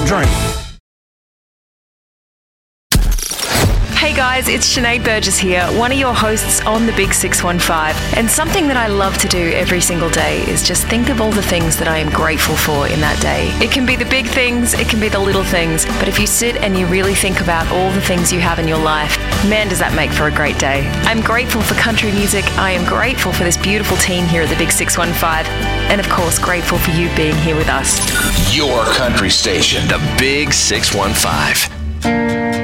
drink. Hey guys, it's Sinead Burgess here, one of your hosts on the Big 615. And something that I love to do every single day is just think of all the things that I am grateful for in that day. It can be the big things, it can be the little things, but if you sit and you really think about all the things you have in your life, man, does that make for a great day. I'm grateful for country music, I am grateful for this beautiful team here at the Big 615, and of course grateful for you being here with us. Your country station, the Big 615.